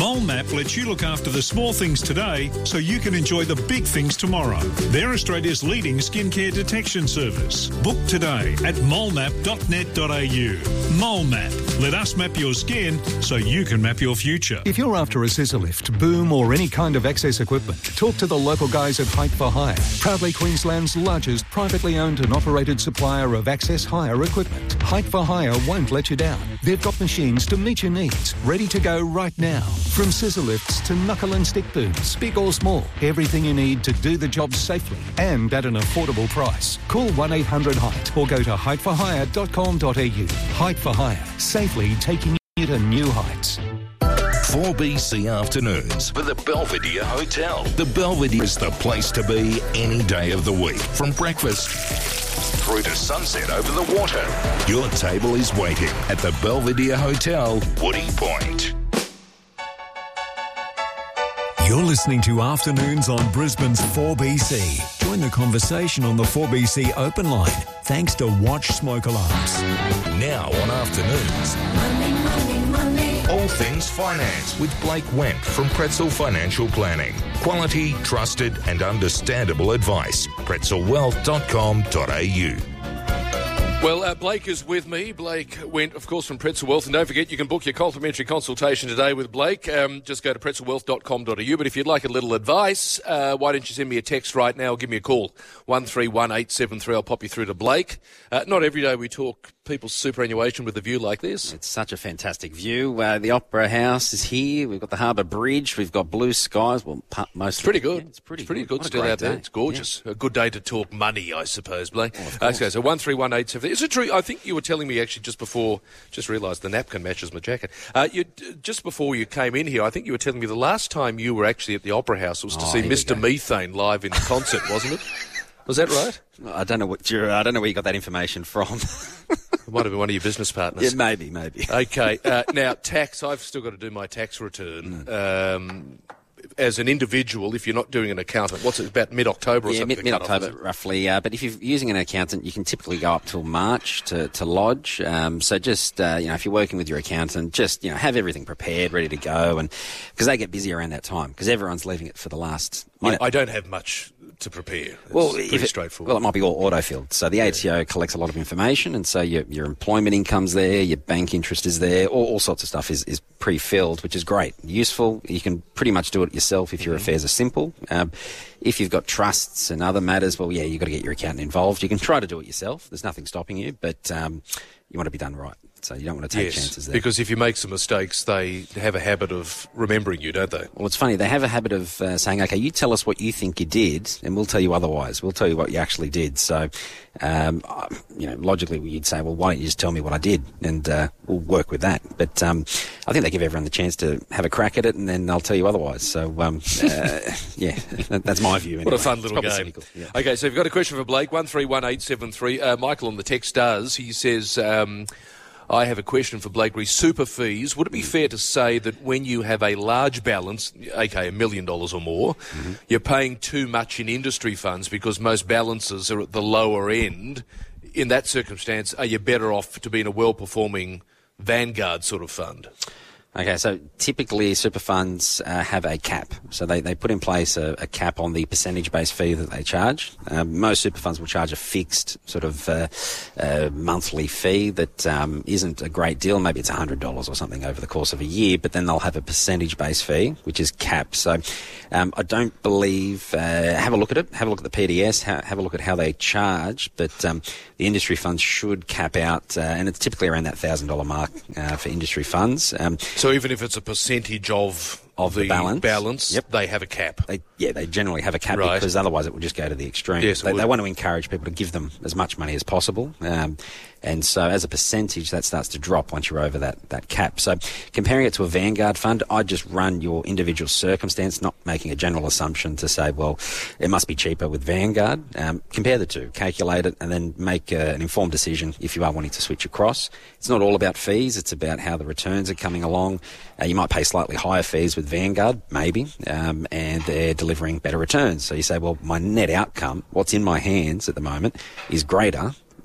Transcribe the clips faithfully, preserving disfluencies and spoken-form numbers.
Mole Map lets you look after the small things today so you can enjoy the big things tomorrow. They're Australia's leading skincare detection service. Book today at mole map dot net dot a u. Mole Map. Let us map your skin so you can map your future. If you're after a scissor lift, boom or any kind of access equipment, talk to the local guys at Height for Hire. Proudly Queensland's largest privately owned and operated supplier of access hire equipment. Height for Hire won't let you down. They've got machines to meet your needs, ready to go right now. From scissor lifts to knuckle and stick booms, big or small, everything you need to do the job safely and at an affordable price. Call one eight hundred height or go to height for hire dot com dot a u. Height for Hire, safely taking you to new heights. four B C Afternoons with the Belvedere Hotel. The Belvedere is the place to be any day of the week. From breakfast through to sunset over the water. Your table is waiting at the Belvedere Hotel, Woody Point. You're listening to Afternoons on Brisbane's four B C. Join the conversation on the four B C open line, thanks to Watch Smoke Alarms. Now on Afternoons. Money, money, money. All things finance with Blake Wendt from Pretzel Financial Planning. Quality, trusted and understandable advice. pretzel wealth dot com dot a u. Well, uh, Blake is with me. Blake went, of course, from Pretzel Wealth. And don't forget, you can book your complimentary consultation today with Blake. Um, just go to pretzel wealth dot com dot a u. But if you'd like a little advice, uh, why don't you send me a text right now or give me a call, one three one eight seven three. I'll pop you through to Blake. Uh, not every day we talk people's superannuation with a view like this. It's such a fantastic view. Uh, the Opera House is here. We've got the Harbour Bridge. We've got blue skies. Well, most it's pretty good. Yeah, it's pretty, it's pretty good, good. still out there. Day. It's gorgeous. Yeah. A good day to talk money, I suppose, Blake. Oh, okay, so one three one eight seven three. Is it true? I think you were telling me actually just before, just realised the napkin matches my jacket. Uh, you, just before you came in here, I think you were telling me the last time you were actually at the Opera House was to oh, see Mister Methane live in concert, wasn't it? Was that right? I don't know what you're, I don't know where you got that information from. It might have been one of your business partners. Yeah, maybe, maybe. Okay. Uh, now, tax. I've still got to do my tax return. Mm. Um, as an individual, if you're not doing an accountant, what's it, about mid-October or yeah, something? Yeah, mid, mid-October, roughly. Uh, but if you're using an accountant, you can typically go up till March to, to lodge. Um, so just, uh, you know, if you're working with your accountant, just, you know, have everything prepared, ready to go. And because they get busy around that time, because everyone's leaving it for the last minute. I, I don't have much to prepare. It's well, pretty it, straightforward. Well, it might be all auto-filled. So the A T O yeah. collects a lot of information, and so your, your employment income's there, your bank interest is there, all, all sorts of stuff is, is pre-filled, which is great. Useful. You can pretty much do it yourself if your mm-hmm. affairs are simple. Um, if you've got trusts and other matters, well, yeah, you've got to get your accountant involved. You can try to do it yourself. There's nothing stopping you, but um, you want to be done right. So you don't want to take yes, chances there. Because if you make some mistakes, they have a habit of remembering you, don't they? Well, it's funny. They have a habit of uh, saying, OK, you tell us what you think you did, and we'll tell you otherwise. We'll tell you what you actually did. So, um, you know, logically you'd say, well, why don't you just tell me what I did, and uh, we'll work with that. But um, I think they give everyone the chance to have a crack at it, and then they'll tell you otherwise. So, um, uh, yeah, that's my view anyway. What a fun little game. Yeah. OK, so you've got a question for Blake, one three one eight seven three. Uh, Michael on the text does. He says... Um, I have a question for Blake re super fees. Would it be fair to say that when you have a large balance, aka a million dollars or more, mm-hmm. you're paying too much in industry funds because most balances are at the lower end? In that circumstance, are you better off to be in a well-performing Vanguard sort of fund? Okay, so typically super funds uh, have a cap. So they, they put in place a, a cap on the percentage-based fee that they charge. Um, most super funds will charge a fixed sort of uh, uh, monthly fee that um, isn't a great deal. Maybe it's one hundred dollars or something over the course of a year, but then they'll have a percentage-based fee, which is capped. So um, I don't believe... Uh, have a look at it. Have a look at the P D S. Ha- have a look at how they charge. But um, the industry funds should cap out, uh, and it's typically around that one thousand dollars mark uh, for industry funds. Um, So even if it's a percentage of, of the, the balance, balance yep. they have a cap? They, yeah, they generally have a cap right. because otherwise it will just go to the extreme. Yes, they, they want to encourage people to give them as much money as possible. Um, and so as a percentage, that starts to drop once you're over that, that cap. So comparing it to a Vanguard fund, I'd just run your individual circumstance, not making a general assumption to say, well, it must be cheaper with Vanguard. Um, compare the two, calculate it, and then make uh, an informed decision if you are wanting to switch across. It's not all about fees. It's about how the returns are coming along. Uh, you might pay slightly higher fees with Vanguard, maybe, um, and they're delivering better returns. So you say, well, my net outcome, what's in my hands at the moment, is greater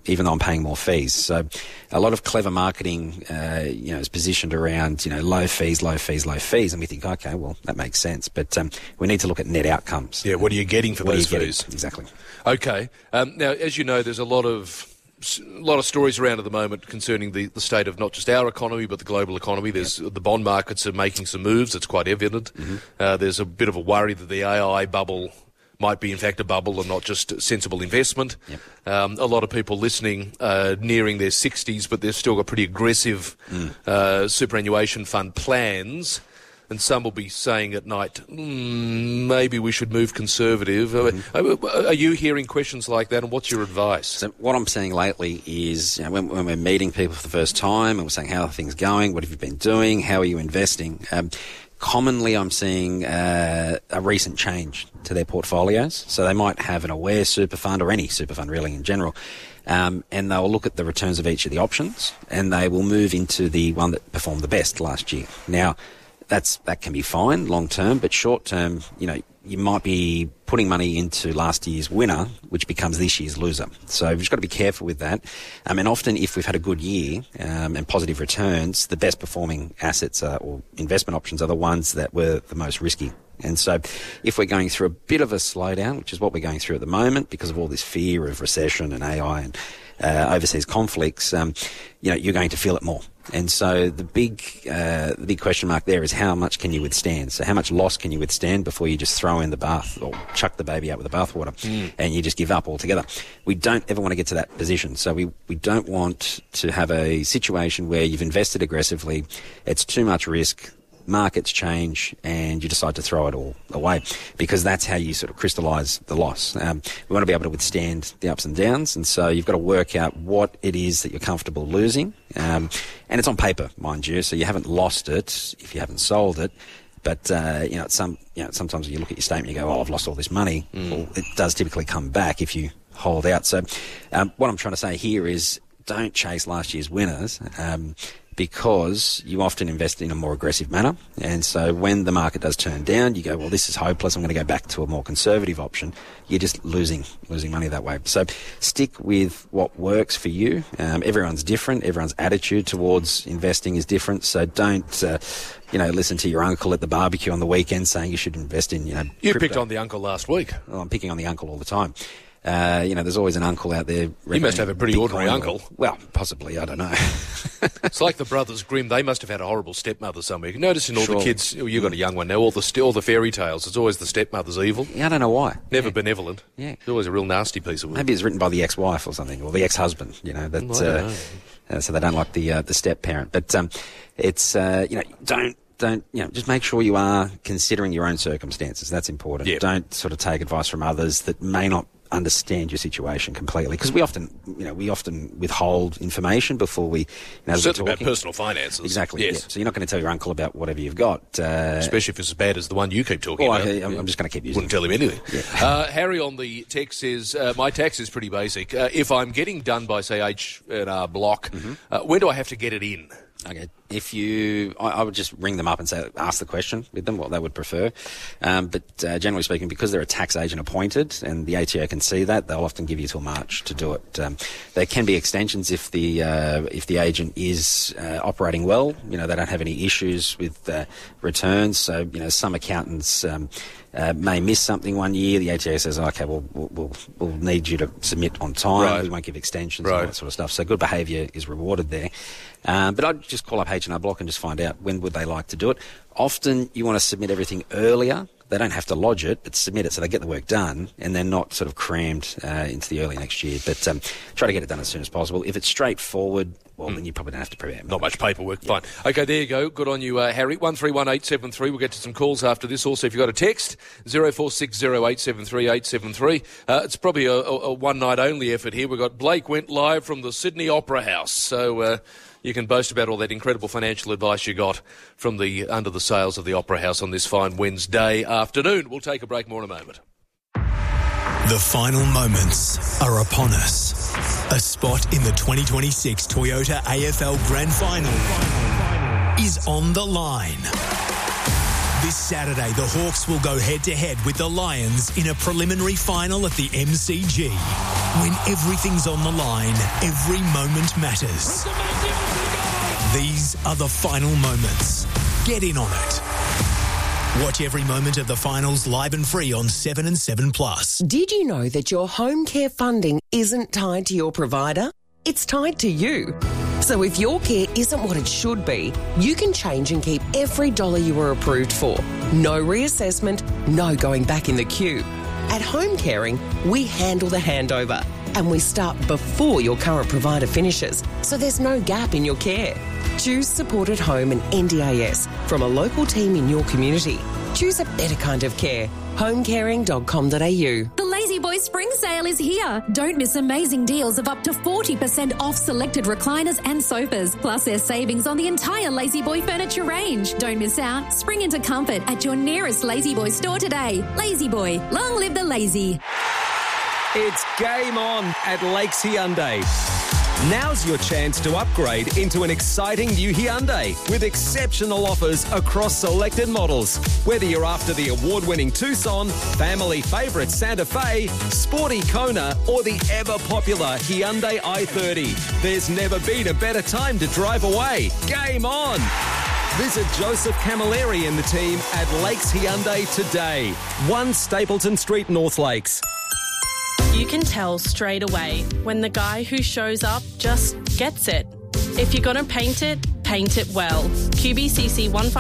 even though I'm paying more fees. So a lot of clever marketing, uh, you know, is positioned around, you know, low fees, low fees, low fees. And we think, okay, well, that makes sense. But um, we need to look at net outcomes. Yeah, what are you getting for what those are you fees? Getting? Exactly. Okay. Um, now, as you know, there's a lot of a lot of stories around at the moment concerning the, the state of not just our economy but the global economy. There's yep. the bond markets are making some moves. It's quite evident. Mm-hmm. Uh, there's a bit of a worry that the A I bubble might be in fact a bubble and not just sensible investment. Yep. Um, a lot of people listening uh, nearing their sixties, but they've still got pretty aggressive mm. uh, superannuation fund plans. And some will be saying at night, mm, maybe we should move conservative. Mm-hmm. Are you hearing questions like that, and what's your advice? So what I'm seeing lately is, you know, when, when we're meeting people for the first time and we're saying, how are things going? What have you been doing? How are you investing? Um, commonly I'm seeing uh, a recent change to their portfolios. So they might have an Aware super fund, or any super fund really in general, um, and they'll look at the returns of each of the options, and they will move into the one that performed the best last year. Now, That's that can be fine long term, but short term, you know, you might be putting money into last year's winner, which becomes this year's loser. So we've just got to be careful with that. Um, and often, if we've had a good year um, and positive returns, the best performing assets are, or investment options are the ones that were the most risky. And so, if we're going through a bit of a slowdown, which is what we're going through at the moment because of all this fear of recession and A I and uh, overseas conflicts, um, you know, you're going to feel it more. And so the big, uh, the big question mark there is how much can you withstand? So how much loss can you withstand before you just throw in the bath or chuck the baby out with the bathwater mm. and you just give up altogether? We don't ever want to get to that position. So we, we don't want to have a situation where you've invested aggressively, it's too much risk, markets change, and you decide to throw it all away, because that's how you sort of crystallise the loss. Um, we want to be able to withstand the ups and downs, and so you've got to work out what it is that you're comfortable losing. Um, and it's on paper, mind you, so you haven't lost it if you haven't sold it. But, uh, you know, it's some, you know, sometimes you look at your statement and you go, oh, I've lost all this money. Mm. Well, it does typically come back if you hold out. So um, what I'm trying to say here is don't chase last year's winners, um, because you often invest in a more aggressive manner. And so when the market does turn down, you go, well, this is hopeless, I'm going to go back to a more conservative option. You're just losing losing money that way. So stick with what works for you. Um, everyone's different. Everyone's attitude towards investing is different. So don't, uh, you know, listen to your uncle at the barbecue on the weekend saying you should invest in, you know, You crypto. picked on the uncle last week. Well, I'm picking on the uncle all the time. Uh, you know, there's always an uncle out there. You must have a pretty ordinary uncle. Well, possibly, I don't know. It's like the Brothers Grimm. They must have had a horrible stepmother somewhere. You notice in all Sure. the kids, oh, you've got a young one now, all the all the fairy tales, it's always the stepmother's evil. Yeah, I don't know why. Never yeah. benevolent. Yeah. It's always a real nasty piece of work. Maybe it's written by the ex-wife or something, or the ex-husband, you know, that, I don't uh, know. Uh, so they don't like the uh, the step-parent. But um, it's, uh, you know, don't, don't, you know, just make sure you are considering your own circumstances. That's important. Yep. Don't sort of take advice from others that may not understand your situation completely, because we often, you know, we often withhold information before we, you know, as we're Certainly about talking. personal finances. Exactly. Yes. Yeah. So you're not going to tell your uncle about whatever you've got, uh, Especially if it's as bad as the one you keep talking well, about. I, I'm, I'm just going to keep using. Wouldn't tell him anything. Yeah. Uh, Harry on the text says, uh, my tax is pretty basic. Uh, if I'm getting done by, say, H and R Block, mm-hmm. uh, when do I have to get it in? Okay. If you, I, I would just ring them up and say, ask the question with them, what they would prefer. Um, but uh, generally speaking, because they're a tax agent appointed and the A T O can see that, they'll often give you till March to do it. Um, there can be extensions if the uh, if the agent is uh, operating well. You know, they don't have any issues with uh, returns. So, you know, some accountants um, uh, may miss something one year. The A T O says, okay, well, we'll, we'll, we'll need you to submit on time. Right. We won't give extensions Right. and all that sort of stuff. So good behaviour is rewarded there. Um, but I'd just call up H and R Block and just find out when would they like to do it. Often you want to submit everything earlier. They don't have to lodge it, but submit it so they get the work done and they're not sort of crammed uh, into the early next year. But um, try to get it done as soon as possible. If it's straightforward, well, mm. then you probably don't have to prepare. Not much paperwork. Yeah. Fine. Okay, there you go. Good on you, uh, Harry. one three one eight seven three. We'll get to some calls after this. Also, if you've got a text, zero four six zero eight seven three eight seven three. Uh, it's probably a, a, a one-night-only effort here. We've got Blake went live from the Sydney Opera House. So uh, you can boast about all that incredible financial advice you got from the under the sails of the Opera House on this fine Wednesday afternoon. We'll take a break more in a moment. The final moments are upon us. A spot in the twenty twenty-six Toyota A F L Grand Final is on the line. This Saturday, the Hawks will go head-to-head with the Lions in a preliminary final at the M C G. When everything's on the line, every moment matters. These are the final moments. Get in on it. Watch every moment of the finals live and free on seven and seven plus. Did you know that your home care funding isn't tied to your provider? It's tied to you. So if your care isn't what it should be, you can change and keep every dollar you were approved for. No reassessment, no going back in the queue. At Home Caring, we handle the handover and we start before your current provider finishes, so there's no gap in your care. Choose Support at Home and N D A S from a local team in your community. Choose a better kind of care. home caring dot com dot a u. The Lazy Boy Spring Sale is here. Don't miss amazing deals of up to forty percent off selected recliners and sofas. Plus, there's savings on the entire Lazy Boy furniture range. Don't miss out. Spring into comfort at your nearest Lazy Boy store today. Lazy Boy, long live the lazy. It's game on at Lakes Hyundai. Now's your chance to upgrade into an exciting new Hyundai with exceptional offers across selected models. Whether you're after the award-winning Tucson, family favourite Santa Fe, sporty Kona or the ever-popular Hyundai i thirty, there's never been a better time to drive away. Game on! Visit Joseph Camilleri and the team at Lakes Hyundai today. one Stapleton Street, North Lakes. You can tell straight away when the guy who shows up just gets it. If you're going to paint it, paint it well. Q B C C one five